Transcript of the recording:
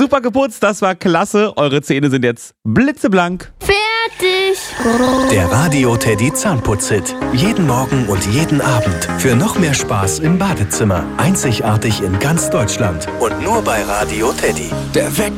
super geputzt, das war klasse. Eure Zähne sind jetzt blitzeblank. Fertig. Der Radio Teddy Zahnputz-Hit. Jeden Morgen und jeden Abend. Für noch mehr Spaß im Badezimmer. Einzigartig in ganz Deutschland. Und nur bei Radio Teddy. Der Wecker.